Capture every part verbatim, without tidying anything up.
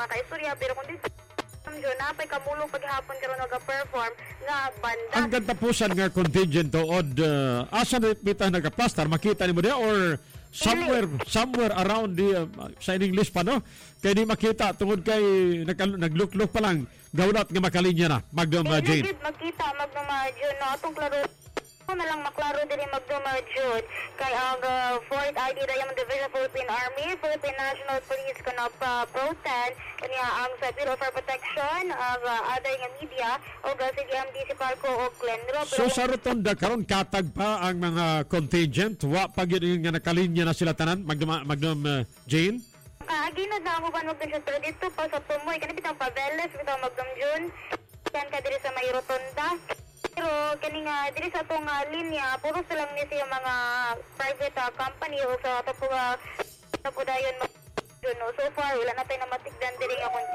kaistorya, pero kung di Jun, napay kamulong paghapon karon nag-perform nga banda. Ang gatapusan nga contingent to od uh, asa na pita nagaplastar makita ni mo dia or somewhere somewhere around the uh, signing list pa no kay di makita tungod kay naglukluk pa lang gawlat nga makalinya na Magdom uh, Jane. Makita Magdom uh, June no atong klaro na lang maklaro din Magdom uh, June kay ang uh, fourth I D Diamond Division Philippine Army, Philippine National Police kana pa proten kanya ang sa Bureau for Protection of uh, other nga media o ga C D M D si Parco o Glendro. So sa rotonda karon katag pa ang mga contingent wa pag yun nga nakalinya na sila tanan Magdom Magdom uh, Jane. Kaginod na ako ba Magdom June pero dito pa sa Pumoy kana bitang Paveles bitang Magdom June kan ka diri sa may rotonda. Pero kani nga diri sa atong uh, linya puro sila ni siya mga private uh, company o sa ato po uh, ato po dayon no so far wala na tayo na matigdan diri nga kun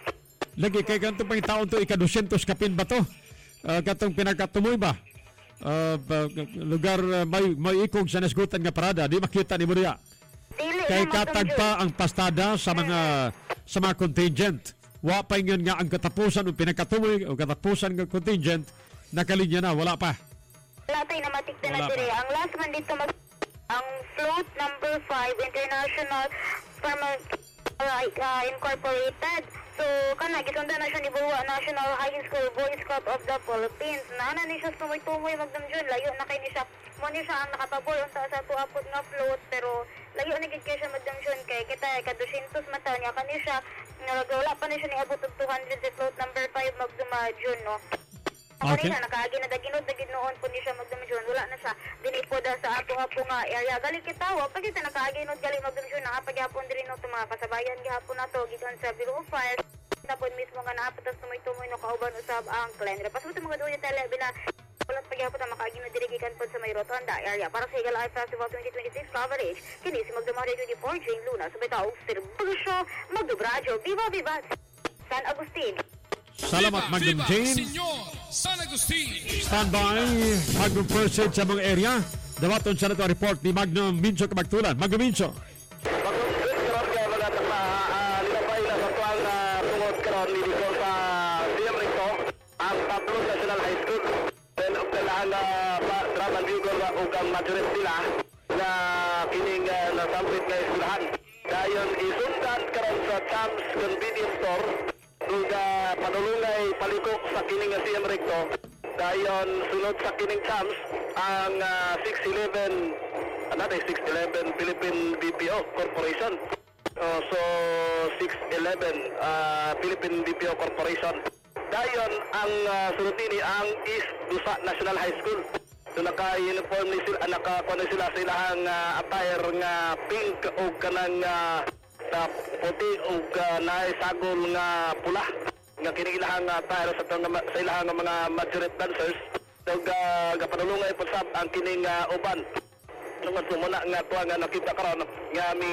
lagi kay kanto pang taon to ika two hundred kapin ba to uh, katong pinagkatumoy ba uh, lugar uh, may may ikog sa nasgutan nga parada di makita ni mo diya kay katag pa ang pastada sa mga sa mga contingent wa pa ingon nga ang katapusan o pinagkatumoy o katapusan nga contingent nakalinya na, wala pa. Wala tayo na matikta na dire. Ang last man dito, mag ang float number five, International Pharma uh, uh, Incorporated. So, kana, gisunda na siya ni Buwa National High School Boy Scout of the Philippines. Nana ni siya sumoy-tumoy Magdom June. Layo na kayo ni siya. Mo ni siya ang nakapabor sa sa tuapod nga float. Pero, layo na gid siya Magdom June. Kay kita, ka two hundred mata niya. Kani siya, wala pa na siya ni abot of two hundred sa float number five Magdom June, no? Okay. Kanina, nakaagi na daginod na ginoon po ni siya Magdom June. Wala na siya. Dinipod sa ato-apo nga area. Galing kita, wap pa kita nakaagi no galing Magdom June. Nakapagyapon din no mga kasabayan gihapon na to. Giton sa Bureau of Fire. Tapos mismo nga naapatas tumoy-tumoy no kauban usab ang Glendro. Pasok ito mga doon yung tele. Bila ulat pagyapon na makaagi no dirigikan po sa may rotonda area. Para sa Eagle Eye Festival twenty twenty-six coverage. Kini si Magdom Radio twenty-four, Jane Luna. Sabay taong Serbusyo, Magdom Radio. Viva, viva! San Agustin. Salamat Magdom Jane. San Agustin. Standby Magdom first aid sa mga area. Dawaton sa nato report ni Magdom Mincho Kabagtulan. Magdom Mincho. Magdom June karon kaya mga tama linabay na sa tuwang tungod karon ni dito sa D M Recto ang Pablo National High School. Then og kailangan na Draman Bugol ug ang majoret nila na kining nasampit nga eskwelahan. Dayon isundan karon sa Champs Convenience Store Duga panulungay palikok sa kining C M Recto. Dayon sunod sa kining Champs ang uh, six eleven another six eleven Philippine B P O Corporation. Uh, so six eleven uh, Philippine B P O Corporation. Dayon ang uh, sunod ini ang East Dusa National High School. So naka-uniform ni sila, naka-kuha sila sa ilahang uh, attire nga pink o kanang uh, na puti o uh, naisagol nga pula nga kinilahang uh, tayo sa, sa ilahang mga majorette dancers so uh, gapanulungay po sab ang kining uh, uban nung muna nga tuwa nga nakita karon nga mi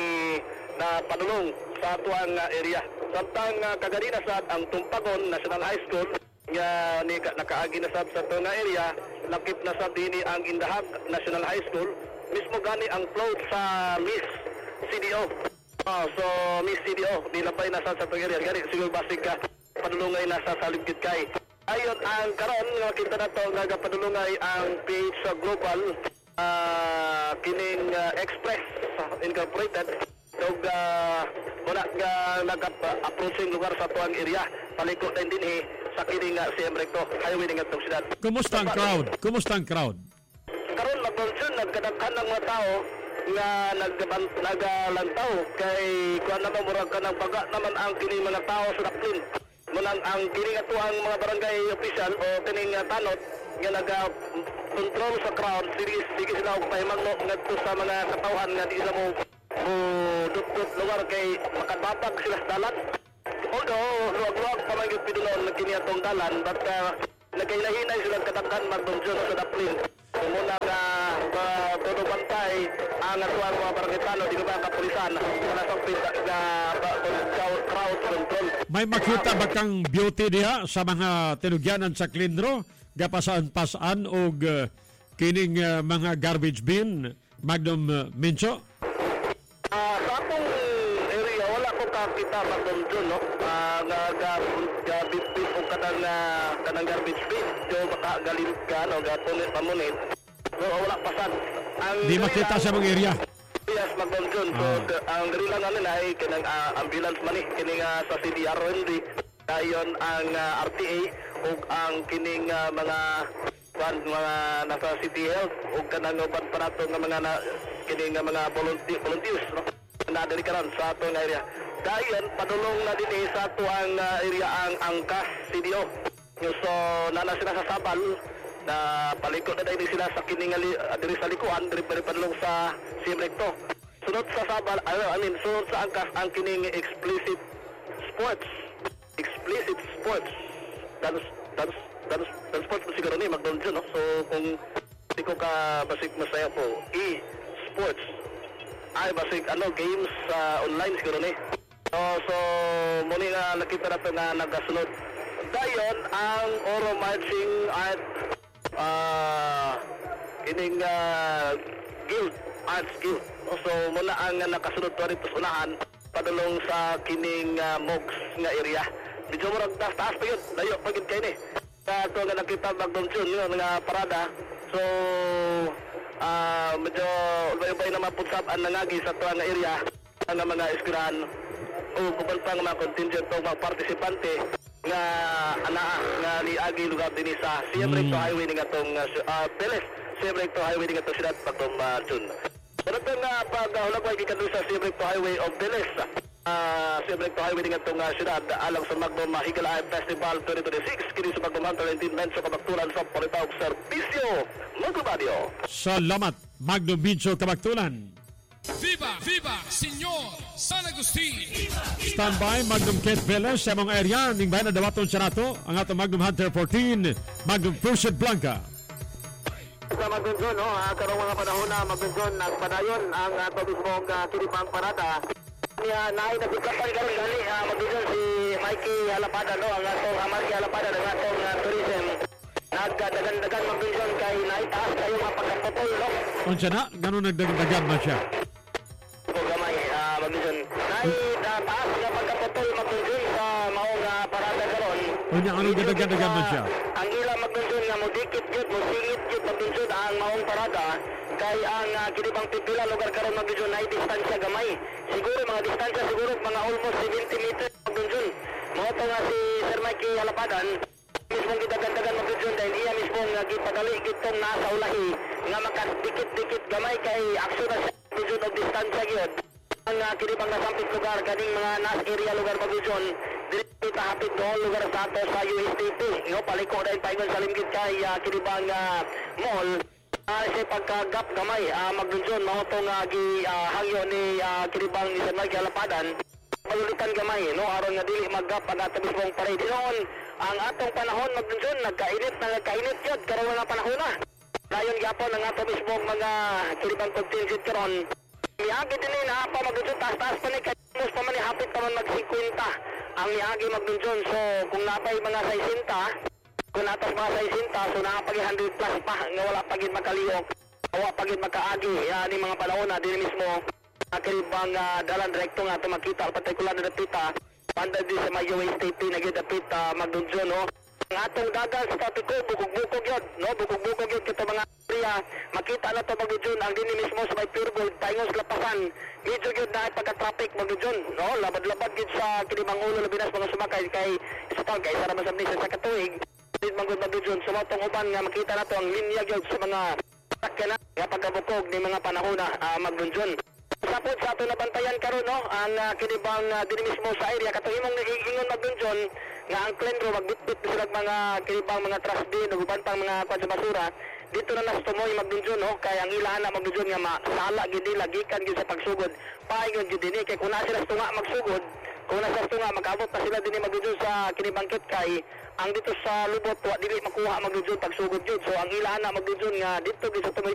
na panulong sa tuwang uh, area samtang uh, kaganina sad ang Tumpagon National High School nga ni nakaagi na sab sa tuwang area lakip na sab dini ang Indahag National High School mismo gani ang float sa Miss C D O. Oh, so Miss C D O, nilabay na sa sa area. Gani siguro basig ka padulungay na sa saligid kay. Ayon ang karon nga kita na to nga padulungay ang P H sa Global uh, kining uh, Express Incorporated. Dog uh, wala nga nag-approaching lugar sa tuang area. Paliko din din eh, sa kining uh, C M Recto highway ng atong syudad. Kumusta ang crowd? Kumusta ang crowd? Karon magkonsun nagkadaghan ng mga tao nga nagalantaw kay kuan na murag ka ng baga naman ang kini mga tao sa Daplin. Munang ang kini nga tuang mga barangay official o kining uh, tanod nga naga control sa crowd sige sige sila og pahimangno ngadto sa mga katawhan nga di sila mo mo dutdut lugar kay makababag sila sa dalan. Although luwag-luwag pa man gyud pidulon kini atong dalan but uh, nagkailahinay sila kadaghan Magdom June sa Daplin. Muna nga uh, todo bantay ang atuang mga barangay di ba kapulisan na sa pita nga crowd control. May makita ba kang beauty diha sa mga tinugyanan sa Glendro gapasaan-pasan og uh, kining uh, mga garbage bin Magdom uh, Mincho? Ah, uh, sa akong area wala ko kakita Magdom June no. ah, nga ga ga bitbit o kanang ah, kanang garbage bin so baka galit ka no gapunit pamunit so wala pasad ang Di makita sa mga area. yes magdonjon so Ah. the- ang garila nga nila ay kanang ah, ambulance man eh kining ah, sa C D R hindi dayon ang ah, R T A ug ang kining ah, mga kwan mga nasa City Health ug kanang uban pa nato nga mga na, kining ah, mga volunteer volunteers no na diri karon sa ato nga area dayon padulong na dinhi sa ato ang ah, area ang angkas C D O so nana sila sa Sabal na palikot na dahil sila sa kining ali- ah, diri sa likuan diri pa padulong sa Siem Recto sunod sa Sabal ano I mean sunod sa angkas ang kining explicit sports explicit sports dance dance dance dance sports mo siguro ni McDonald's no so kung di ko ka basig masaya po e sports ay basig ano games sa online siguro ni so so muli nga nakita nato nga nagasunod dayon ang oro marching at ah kining ah, guild arts guild so muna ang uh, nakasunod to rito sa unahan padulong sa kining uh, Mogs nga area medyo murag taas taas pa yun dayo pagid kayo ni sa ito nga nakita magdonsyon yun nga parada so ah medyo ubay-ubay na maputsap ang nangagi sa ito nga area ang mga eskwelahan o kuban pa nga mga contingent o mga partisipante nga anaa nga liagi lugar din sa Siem Recto Highway ni atong uh, Peles Siem Recto Highway ni atong siyudad patong uh, Jun. Pero ito nga paghulagway gikan sa Siem Recto Highway of Peles uh, Siem Recto Highway ni atong uh, siyudad alang sa Magdom uh, Eagle Eye Festival twenty twenty-six kini sa Magdom Hunter nineteen Menso Kabaktulan sa Politawag Servisyo Magdobadyo. Salamat, Magnum Bincho Kabaktulan. Viva, viva, Señor San Agustin. Standby, Magnum Kate Velas sa mga area ning bayan na dawaton siya nato ang atong Magnum Hunter fourteen, Magnum Pursuit Blanca. Sa Magunjon, no, uh, karong mga panahon na Magunjon nagpadayon ang ato uh, mismong uh, kinipang parada. Niya naay nagkapan karon gali uh, Magunjon si Mikey Halapada no ang atong uh, Mikey Halapada ng atong uh, tourism. Nagdagan-dagan Magunjon kay naay taas kayo mga pagkapotol no. Unsa na, ganun nagdagan man siya. Ko gamay uh, Magunjon. Naay uh, taas nga pagkapotol Magunjon sa maong uh, parada karon. Unya ano gadagan-dagan man siya. Ang ila magdunsun nga mo dikit jud mo singit jud magdunsun ang maong parada kay ang uh, kinibang pipila lugar karon magdunsun ay distansya gamay. Siguro mga distansya siguro mga almost seventy meters magdunsun. Mao to nga si Sir Mikey Halapadan mismong gidagan-dagan magdunsun dahil iya mismong uh, gipadali gitong nasa ulahi nga makadikit-dikit gamay kay aksyon na siya magdunsun og distansya gyud. Ang uh, kinibang nasampit lugar kaning mga nas area lugar magdunsun dili ta hapit doon lugar sa ato sa U S T P no paliko dahil paingon sa limgit kay uh, kinibang uh, mall uh, sa pagkagap gamay uh, magdunson mao to nga gi uh, hangyo ni uh, kinibang ni Sir Mikey Halapadan palulitan gamay no aron nga dili maggap ang ato mismong parade noon ang atong panahon magdunson nagkainit na nagkainit jud karon nga panahon na dayon gyapon ang ato mismong mga kinibang contingent karon miagi din na pa magdunson taas-taas pa ni kay mus pa man hapit pa man mag fifty ang miagi magdunson so kung napay mga sixty kung natas mga sixty so nakapag one hundred plus pa nga wala pagid makalihok wala pagid makaagi yan yung mga panahon na din mismo nakaribang uh, dalan direkto nga ito makita partikular na dapita panda din sa may U S T P na gyud dapita magdunson no ang atong dagan sa Tapiko bukog-bukog yun no bukog-bukog yun kito mga area makita na ito magdunson ang din mismo sa may pure gold paingos lapasan medyo yun na pagka-traffic magdunson no labad-labad yun sa kinibang ulo labinas mga sumakay kay isapag kay sa ramasam nisan sa katuig din magdunson magdunson so matong uban nga makita na ito ang linya yun sa mga sakyan na nga pagkabukog ni mga panahon na uh, magdunson. Sapot sa ato nabantayan karon no ang uh, kinibang uh, din mismo sa area katong imong nagiingon magdunson nga ang Klendro magbitbit sila mga kinibang mga trash bin ug uban pang mga kwan sa basura dito na nas tumoy magdunson no kay ang ilahan na magdunson nga masala gid nila gikan gyud sa pagsugod paingon gyud dinhi kay kun na sila tunga magsugod kung nasa tunga mag-abot pa sila dinhi magdunson sa kinibangkit kay ang dito sa lubot wa dili makuha magdunson pagsugod jud so ang ilahan na magdunson nga dito gyud sa tumoy